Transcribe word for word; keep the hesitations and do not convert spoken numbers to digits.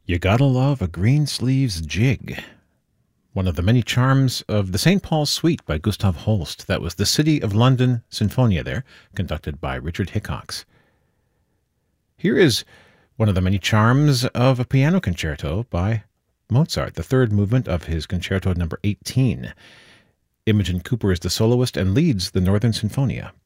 You Gotta Love a Greensleeves Jig, one of the many charms of the Saint Paul's Suite by Gustav Holst. That was the City of London Sinfonia there, conducted by Richard Hickox. Here is one of the many charms of a piano concerto by Mozart, the third movement of his Concerto number eighteen. Imogen Cooper is the soloist and leads the Northern Sinfonia.